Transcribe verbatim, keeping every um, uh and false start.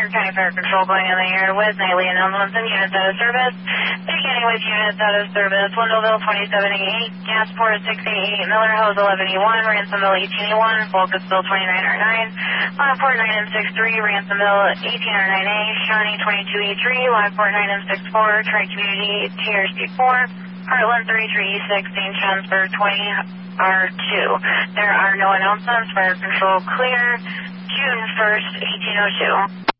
Fire County Fire Control going in the air with nightly announcements and units out of service. Beginning with units out of service, Wendellville twenty-seven eighty-eight, Gasport six eighty-eight, Miller Hose eleven E one, Ransomville eighteen E one, Focusville twenty-nine R nine, Lockport nine M sixty-three, Ransomville eighteen R nine A, Shawnee twenty-two E three, Lockport nine M sixty-four, Tri-Community T R C four, Heartland thirty-three E six, Saint Johnsburg twenty R two. There are no announcements. Fire Control clear. June first, eighteen oh two.